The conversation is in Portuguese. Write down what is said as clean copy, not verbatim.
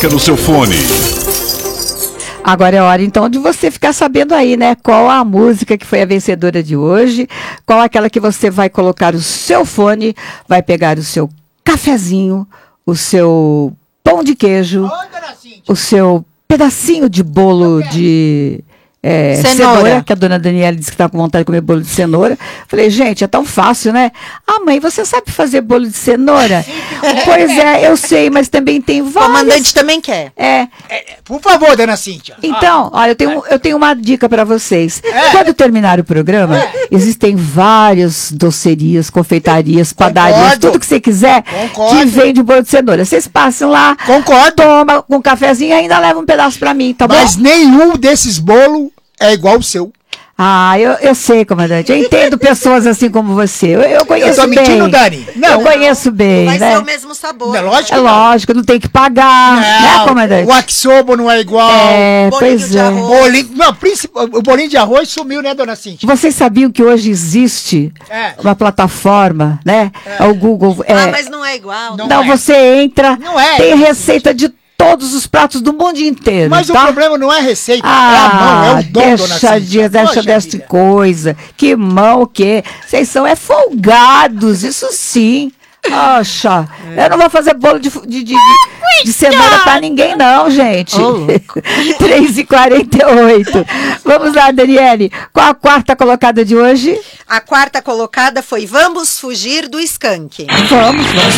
música no seu fone. Agora é hora, então, de você ficar sabendo aí, né? Qual a música que foi a vencedora de hoje, qual aquela que você vai colocar o seu fone, vai pegar o seu cafezinho, o seu pão de queijo, o seu pedacinho de bolo de cenoura, que a dona Daniela disse que estava com vontade de comer bolo de cenoura. Falei, gente, é tão fácil, né? Ah, mãe, você sabe fazer bolo de cenoura? Pois é, eu sei, mas também tem vários. O comandante também quer. Por favor, dona Cíntia. Então, olha, eu tenho uma dica para vocês. Quando terminar o programa, existem várias docerias, confeitarias, padarias, tudo que você quiser, que vende bolo de cenoura. Vocês passam lá, toma com um cafezinho e ainda leva um pedaço para mim, tá bom? Mas nenhum desses bolos é igual o seu. Ah, eu sei, comandante. Eu entendo pessoas assim como você. Eu conheço bem. Eu tô mentindo, Dani? Não. Eu conheço bem, vai né? ser o mesmo sabor. É lógico. É lógico, não tem que pagar, né, comandante? O yakisoba não é igual. Pois de é. arroz. O bolinho de arroz sumiu, né, dona Cíntia? Vocês sabiam que hoje existe uma plataforma, né? O Google. Mas não é igual. Não, você entra, Não é. tem receita de todos os pratos do mundo inteiro. Mas tá? o problema não é a receita, é a mão, é o dom, dona Cíntia. Deixa dessa coisa. Que mão o quê? Vocês são folgados, isso sim. Poxa, eu não vou fazer bolo de cenoura pra ninguém, não, gente. 3h48. Vamos lá, Daniele. Qual a quarta colocada de hoje? A quarta colocada foi Vamos Fugir do Skank. Vamos